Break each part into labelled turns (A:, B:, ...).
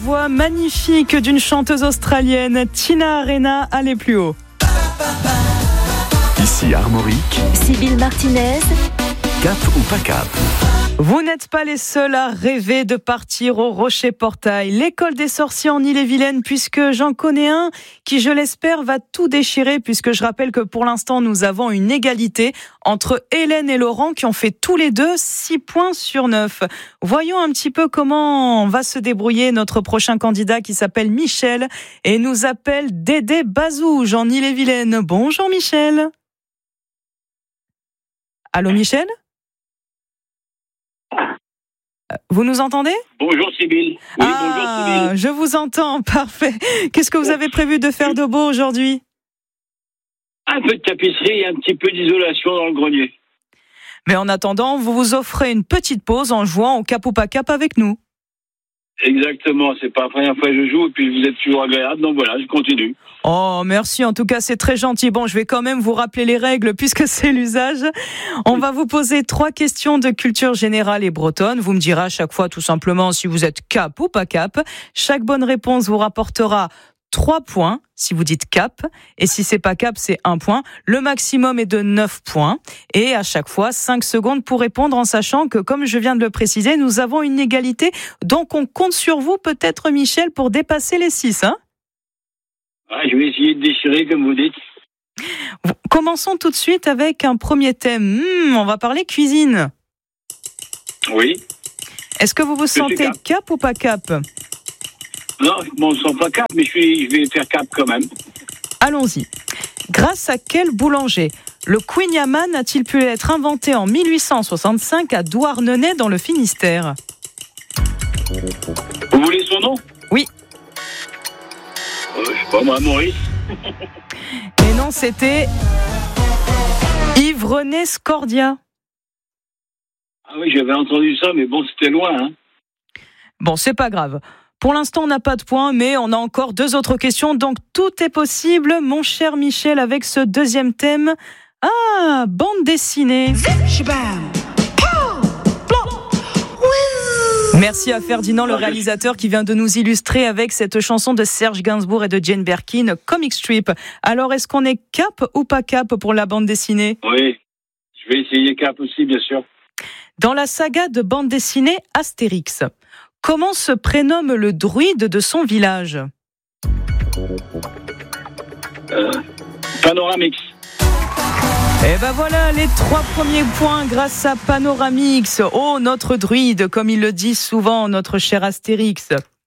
A: voix magnifique d'une chanteuse australienne, Tina Arena, allez plus haut.
B: Ici Armorique.
C: Sybille Martinez.
B: Cap ou pas cap?
A: Vous n'êtes pas les seuls à rêver de partir au Rocher Portail, l'école des sorciers en Ille-et-Vilaine, puisque j'en connais un qui, je l'espère, va tout déchirer, puisque je rappelle que pour l'instant, nous avons une égalité entre Hélène et Laurent qui ont fait tous les deux 6 points sur 9. Voyons un petit peu comment va se débrouiller notre prochain candidat qui s'appelle Michel et nous appelle Dédé Bazouge en Ille-et-Vilaine. Bonjour Michel. Allô Michel ? Vous nous entendez ?
D: Bonjour Sybille. Oui, bonjour Sybille.
A: Je vous entends, parfait. Qu'est-ce que vous avez prévu de faire de beau aujourd'hui ?
D: Un peu de tapisserie et un petit peu d'isolation dans le grenier.
A: Mais en attendant, vous vous offrez une petite pause en jouant au cap ou pas cap avec nous.
D: Exactement, c'est pas la première fois que je joue et puis vous êtes toujours agréable, donc voilà, je continue.
A: Oh, merci, en tout cas, c'est très gentil. Bon, je vais quand même vous rappeler les règles puisque c'est l'usage. On va vous poser 3 questions de culture générale et bretonne. Vous me direz à chaque fois tout simplement si vous êtes cap ou pas cap. Chaque bonne réponse vous rapportera 3 points si vous dites cap, et si c'est pas cap, c'est 1 point. Le maximum est de 9 points, et à chaque fois 5 secondes pour répondre, en sachant que, comme je viens de le préciser, nous avons une égalité, donc on compte sur vous peut-être Michel pour dépasser les 6, hein ?
D: Ouais, je vais essayer de déchirer comme vous dites.
A: Commençons tout de suite avec un premier thème. On va parler cuisine.
D: Oui.
A: Est-ce que vous vous sentez cap ou pas cap ?
D: Non, je ne sens pas cap, mais je vais faire cap quand même.
A: Allons-y. Grâce à quel boulanger le Queen Yaman a-t-il pu être inventé en 1865 à Douarnenez dans le Finistère ?
D: Vous voulez son nom ?
A: Oui.
D: Je sais pas moi, Maurice.
A: Et non, c'était Yves-René Scordia.
D: Ah oui, j'avais entendu ça, mais bon, c'était loin. Hein.
A: Bon, c'est pas grave. Pour l'instant, on n'a pas de points, mais on a encore 2 autres questions, donc tout est possible, mon cher Michel, avec ce deuxième thème. Ah, bande dessinée. Merci à Ferdinand, le réalisateur, qui vient de nous illustrer avec cette chanson de Serge Gainsbourg et de Jane Birkin, Comic Strip. Alors, est-ce qu'on est cap ou pas cap pour la bande dessinée ?
D: Oui, je vais essayer cap aussi, bien sûr.
A: Dans la saga de bande dessinée Astérix, comment se prénomme le druide de son village ?
D: Panoramix.
A: Et ben voilà, les 3 premiers points grâce à Panoramix. Oh, notre druide, comme il le dit souvent, notre cher Astérix.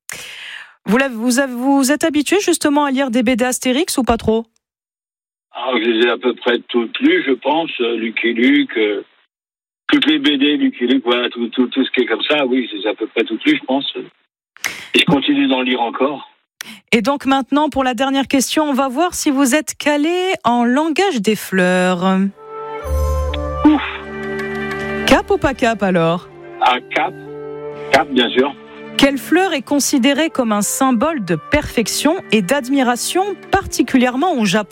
A: Vous êtes habitué justement à lire des BD Astérix ou pas trop ?
D: Je les ai à peu près toutes lues, je pense. Lucky Luke, toutes les BD, Lucky Luke, voilà, tout ce qui est comme ça, oui, c'est à peu près toutes lues, je pense. Et je continue d'en lire encore.
A: Et donc maintenant, pour la dernière question, on va voir si vous êtes calé en langage des fleurs.
D: Ouf.
A: Cap ou pas cap alors ?
D: Cap. Cap, bien sûr.
A: Quelle fleur est considérée comme un symbole de perfection et d'admiration, particulièrement au Japon ?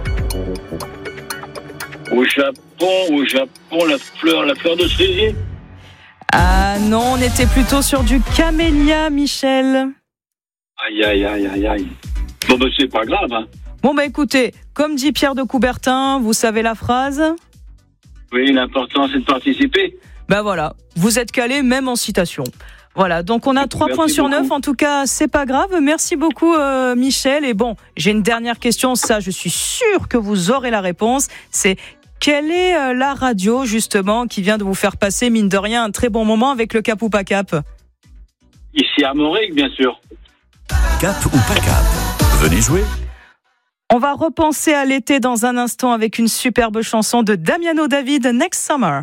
D: Au Japon, la fleur de cerisier.
A: Ah non, on était plutôt sur du camélia, Michel.
D: Aïe. Bon, c'est pas grave, hein.
A: Bon, écoutez, comme dit Pierre de Coubertin, vous savez la phrase ?
D: Oui, l'important, c'est de participer.
A: Voilà, vous êtes calé même en citation. Voilà, donc on a 3 points sur 9, en tout cas, c'est pas grave. Merci beaucoup, Michel. Et bon, j'ai une dernière question, ça, je suis sûre que vous aurez la réponse. C'est, quelle est la radio, justement, qui vient de vous faire passer, mine de rien, un très bon moment avec le cap ou pas cap ?
D: Ici, Armorique, bien sûr.
B: Cap ou pas cap? Venez jouer.
A: On va repenser à l'été dans un instant avec une superbe chanson de Damiano David, Next Summer.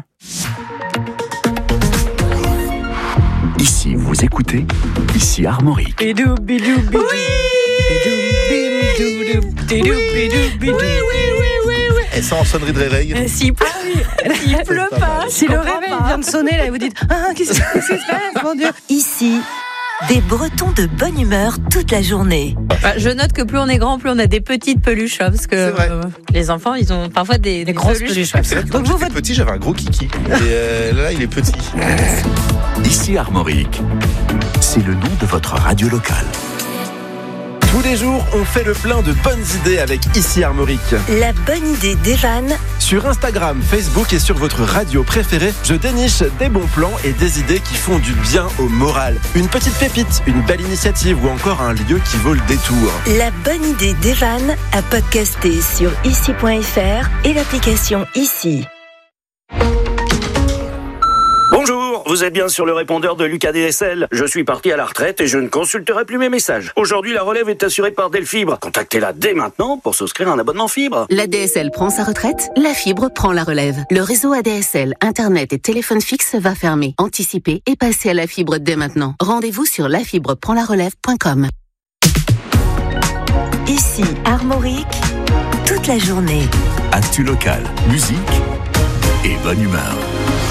B: Ici, vous écoutez, ici Armorique.
A: Oui.
E: Et ça en sonnerie de réveil.
A: S'il pleut pas,
C: Si le réveil vient de sonner, là, vous dites qu'est-ce qui se passe, mon Dieu. Ici, Des Bretons de bonne humeur toute la journée.
F: Je note que plus on est grand, plus on a des petites peluches, hein, parce que les enfants, ils ont parfois des grosses peluches.
E: C'est vrai que quand j'étais petit, j'avais un gros kiki. Et là, il est petit.
B: Ici Armorique, c'est le nom de votre radio locale.
G: Tous les jours, on fait le plein de bonnes idées avec Ici Armorique.
C: La bonne idée d'Evan.
G: Sur Instagram, Facebook et sur votre radio préférée, je déniche des bons plans et des idées qui font du bien au moral. Une petite pépite, une belle initiative ou encore un lieu qui vaut le détour.
C: La bonne idée d'Evan à podcaster sur ici.fr et l'application Ici.
H: Bonjour, vous êtes bien sur le répondeur de Lucas DSL. Je suis parti à la retraite et je ne consulterai plus mes messages. Aujourd'hui, la relève est assurée par Delfibre. Contactez-la dès maintenant pour souscrire un abonnement fibre.
I: L'ADSL prend sa retraite, la fibre prend la relève. Le réseau ADSL, Internet et téléphone fixe va fermer. Anticipez et passez à la fibre dès maintenant. Rendez-vous sur lafibreprendlarelève.com.
C: Ici Armorique, toute la journée.
B: Actu locale, musique et bonne humeur.